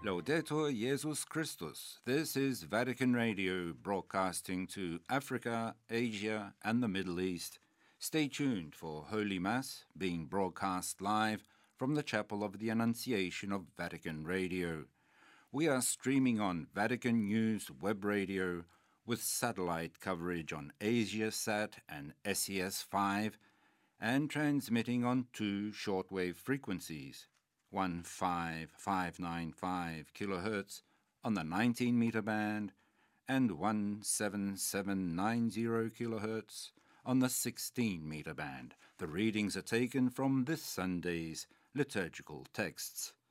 Laudetur Jesus Christus. This is Vatican Radio broadcasting to Africa, Asia, and the Middle East. Stay tuned for Holy Mass being broadcast live from the Chapel of the Annunciation of Vatican Radio. We are streaming on Vatican News Web Radio with satellite coverage on AsiaSat and SES5 and transmitting on two shortwave frequencies. 15595 kHz on the 19-meter band and 17790 kHz on the 16-meter band. The readings are taken from this Sunday's liturgical texts.